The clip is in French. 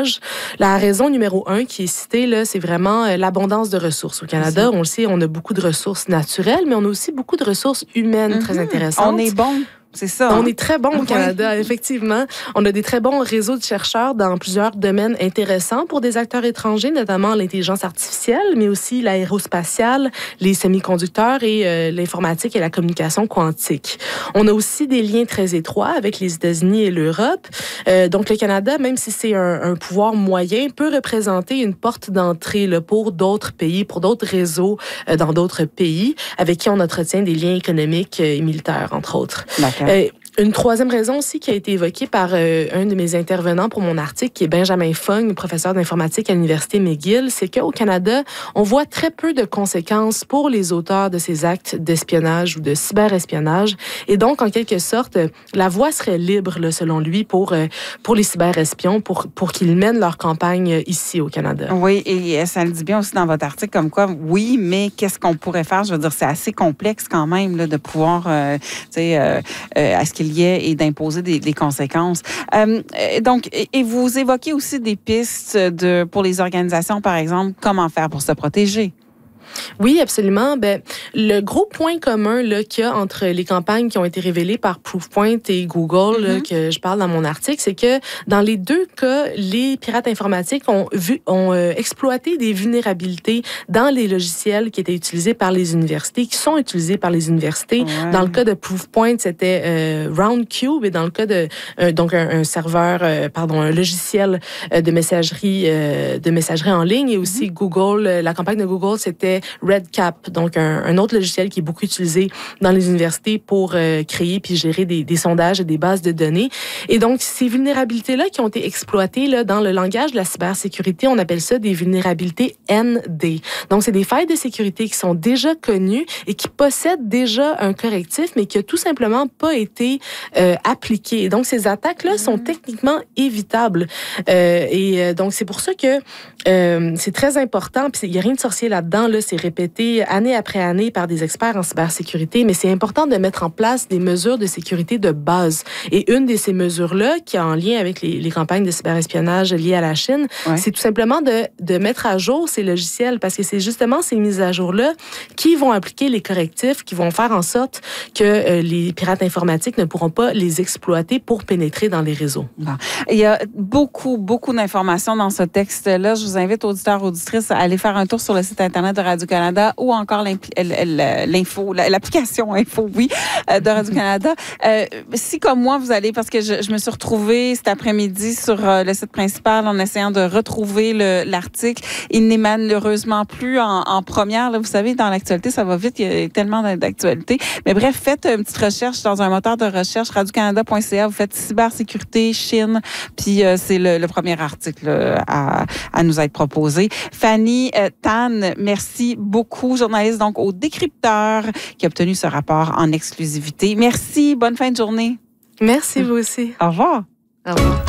d'espionnage. La raison numéro 1 qui est citée, là, c'est vraiment l'abondance de ressources. Au Canada, on le sait, on a beaucoup de ressources naturelles, mais on a aussi beaucoup de ressources humaines très intéressantes. On est bon. C'est ça. On est très bon au Canada, effectivement. On a des très bons réseaux de chercheurs dans plusieurs domaines intéressants pour des acteurs étrangers, notamment l'intelligence artificielle, mais aussi l'aérospatiale, les semi-conducteurs et l'informatique et la communication quantique. On a aussi des liens très étroits avec les États-Unis et l'Europe. Donc, le Canada, même si c'est un pouvoir moyen, peut représenter une porte d'entrée là, pour d'autres pays, pour d'autres réseaux dans d'autres pays avec qui on entretient des liens économiques et militaires, entre autres. Une troisième raison aussi qui a été évoquée par un de mes intervenants pour mon article, qui est Benjamin Fung, professeur d'informatique à l'Université McGill, c'est qu'au Canada, on voit très peu de conséquences pour les auteurs de ces actes d'espionnage ou de cyberespionnage. Et donc, en quelque sorte, la voie serait libre, là, selon lui, pour les cyberespions, pour qu'ils mènent leur campagne ici au Canada. Oui, et ça le dit bien aussi dans votre article, comme quoi, oui, mais qu'est-ce qu'on pourrait faire? Je veux dire, c'est assez complexe quand même là, de pouvoir, à ce qu'il y ait et d'imposer des conséquences. Donc, et vous évoquez aussi des pistes pour les organisations, par exemple, comment faire pour se protéger? Oui, absolument. Le gros point commun là, qu'il y a entre les campagnes qui ont été révélées par Proofpoint et Google, là, que je parle dans mon article, c'est que dans les deux cas, les pirates informatiques ont exploité des vulnérabilités dans les logiciels qui étaient utilisés par les universités, qui sont utilisés par les universités. Ouais. Dans le cas de Proofpoint, c'était Roundcube, et dans le cas de donc un serveur, un logiciel de messagerie en ligne, et aussi Google, la campagne de Google, c'était RedCap, donc un autre logiciel qui est beaucoup utilisé dans les universités pour créer puis gérer des sondages et des bases de données. Et donc, ces vulnérabilités-là qui ont été exploitées là, dans le langage de la cybersécurité, on appelle ça des vulnérabilités ND. Donc, c'est des failles de sécurité qui sont déjà connues et qui possèdent déjà un correctif, mais qui n'a tout simplement pas été appliqué. Et donc, ces attaques-là sont techniquement évitables. Donc, c'est pour ça que c'est très important, puis il n'y a rien de sorcier là-dedans, là, c'est répété année après année par des experts en cybersécurité, mais c'est important de mettre en place des mesures de sécurité de base. Et une de ces mesures-là, qui est en lien avec les campagnes de cyberespionnage liées à la Chine, c'est tout simplement de mettre à jour ces logiciels, parce que c'est justement ces mises à jour-là qui vont appliquer les correctifs, qui vont faire en sorte que les pirates informatiques ne pourront pas les exploiter pour pénétrer dans les réseaux. Bon. Il y a beaucoup d'informations dans ce texte-là. Je vous invite, auditeurs, auditrices, à aller faire un tour sur le site Internet de Radio-Canada ou encore l'application Info, de Radio-Canada. Si, comme moi, vous allez, parce que je me suis retrouvée cet après-midi sur le site principal en essayant de retrouver l'article. Il n'est malheureusement plus en première. Là, vous savez, dans l'actualité, ça va vite, il y a tellement d'actualités. Mais bref, faites une petite recherche dans un moteur de recherche, radiocanada.ca, vous faites cybersécurité, Chine, puis c'est le premier article à nous être proposé. Fanny Tan, merci beaucoup, journaliste donc au Décrypteur, qui a obtenu ce rapport en exclusivité. Merci, bonne fin de journée. Merci, vous aussi. Au revoir. Au revoir.